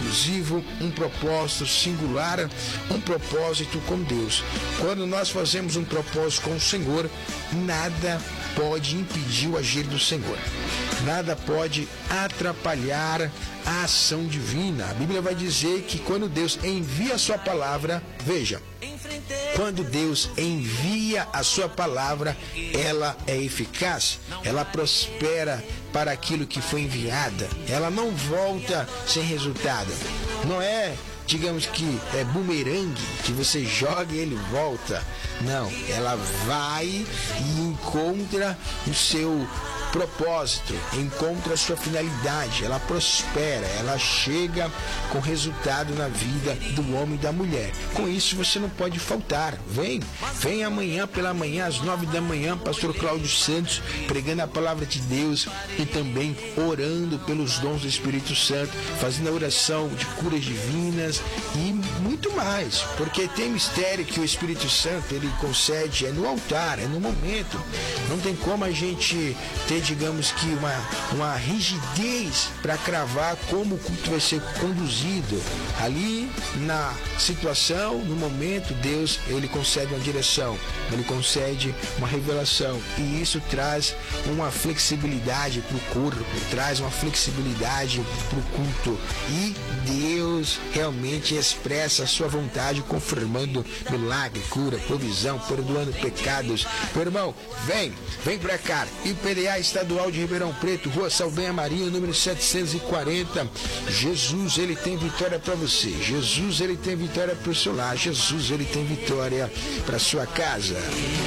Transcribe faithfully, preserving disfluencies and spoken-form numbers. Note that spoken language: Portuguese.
exclusivo, um propósito singular, um propósito com Deus. Quando nós fazemos um propósito com o Senhor, nada pode impedir o agir do Senhor. Nada pode atrapalhar a ação divina. A Bíblia vai dizer que quando Deus envia a sua palavra, veja, quando Deus envia a sua palavra, ela é eficaz, ela prospera para aquilo que foi enviada, ela não volta sem resultado. Não é, digamos que é bumerangue, que você joga e ele volta. Não, ela vai e encontra o seu propósito, encontra a sua finalidade, ela prospera, ela chega com resultado na vida do homem e da mulher. Com isso você não pode faltar. Vem, vem amanhã pela manhã, às nove da manhã, pastor Cláudio Santos, pregando a palavra de Deus e também orando pelos dons do Espírito Santo, fazendo a oração de curas divinas e muito mais, porque tem mistério que o Espírito Santo ele concede, é no altar, é no momento. Não tem como a gente ter, digamos que uma, uma rigidez para cravar como o culto vai ser conduzido. Ali na situação, no momento, Deus ele concede uma direção, ele concede uma revelação e isso traz uma flexibilidade para o corpo, traz uma flexibilidade para o culto e Deus realmente expressa a sua vontade, confirmando milagre, cura, provisão, perdoando pecados. Meu irmão, vem, vem para cá. I P D A Estadual de Ribeirão Preto, Rua Saldanha Maria, número setecentos e quarenta. Jesus, ele tem vitória para você. Jesus, ele tem vitória para o seu lar. Jesus, ele tem vitória para sua casa.